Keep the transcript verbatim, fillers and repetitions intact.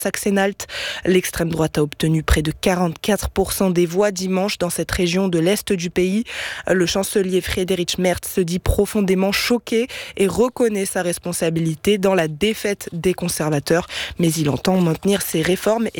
Sachsen-Anhalt. L'extrême droite a obtenu près de quarante-quatre pour cent des voix dimanche dans cette région de l'Est du pays. Le chancelier Friedrich Merz se dit profondément choqué et reconnaît sa responsabilité dans la défaite des conservateurs. Mais il entend maintenir ses réformes